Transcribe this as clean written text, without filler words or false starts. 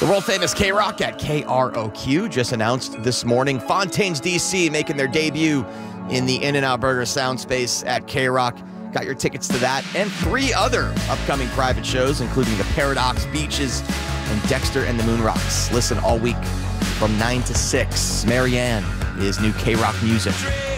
The world-famous K-Rock at KROQ just announced this morning. Fontaines, D.C. making their debut in the In-N-Out Burger sound space at K-Rock. Got your tickets to that and 3 other upcoming private shows, including The Paradox, Beaches, and Dexter and the Moon Rocks. Listen all week from 9 to 6. Marianne is new K-Rock music.